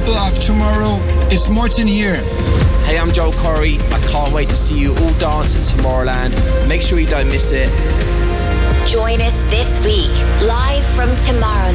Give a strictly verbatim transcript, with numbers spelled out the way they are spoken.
people of tomorrow. It's Morten here. Hey, I'm Joel Corry. I can't wait to see you all dance at Tomorrowland. Make sure you don't miss it. Join us this week, live from Tomorrowland.